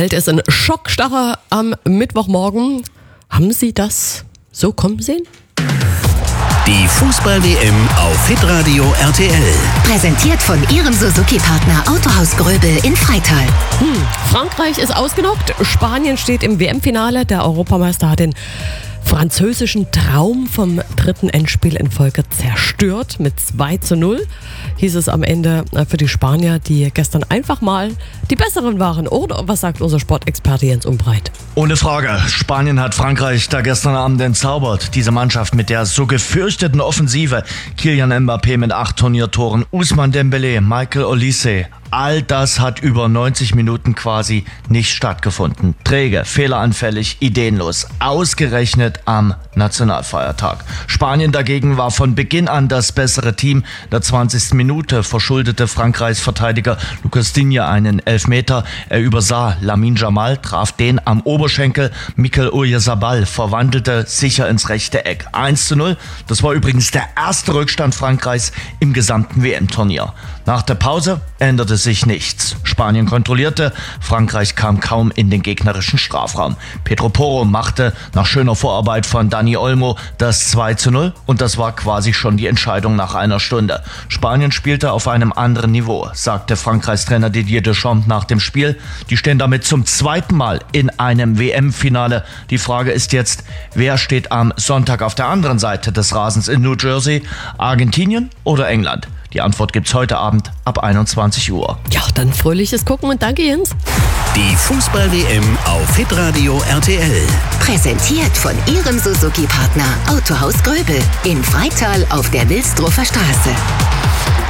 Welt ist ein Schockstarre am Mittwochmorgen. Haben Sie das so kommen sehen? Die Fußball-WM auf Hitradio RTL. Präsentiert von Ihrem Suzuki-Partner Autohaus Gröbel in Freital. Frankreich ist ausgenockt. Spanien steht im WM-Finale. Der Europameister hat den französischen Traum vom dritten Endspiel in Folge zerstört. Mit 2:0 hieß es am Ende für die Spanier, die gestern einfach mal die Besseren waren. Oder was sagt unser Sportexperte Jens Umbreit? Ohne Frage. Spanien hat Frankreich da gestern Abend entzaubert. Diese Mannschaft mit der so gefürchteten Offensive. Kylian Mbappé mit 8 Turniertoren, Ousmane Dembélé, Michael Olise. All das hat über 90 Minuten quasi nicht stattgefunden. Träge, fehleranfällig, ideenlos. Ausgerechnet am Nationalfeiertag. Spanien dagegen war von Beginn an das bessere Team. In der 20. Minute verschuldete Frankreichs Verteidiger Lucas Digne einen Elfmeter. Er übersah Lamine Yamal, traf den am Oberschenkel. Mikel Oyarzabal verwandelte sicher ins rechte Eck. 1:0. Das war übrigens der erste Rückstand Frankreichs im gesamten WM-Turnier. Nach der Pause änderte sich nichts. Spanien kontrollierte, Frankreich kam kaum in den gegnerischen Strafraum. Pedro Porro machte nach schöner Vorarbeit von Dani Olmo das 2:0 und das war quasi schon die Entscheidung nach einer Stunde. Spanien spielte auf einem anderen Niveau, sagte Frankreichs Trainer Didier Deschamps nach dem Spiel. Die stehen damit zum zweiten Mal in einem WM-Finale. Die Frage ist jetzt, wer steht am Sonntag auf der anderen Seite des Rasens in New Jersey? Argentinien oder England? Die Antwort gibt's heute Abend ab 21 Uhr. Ja, dann fröhliches Gucken und danke Jens. Die Fußball-WM auf Hitradio RTL. Präsentiert von Ihrem Suzuki-Partner Autohaus Gröbel in Freital auf der Wilsdruffer Straße.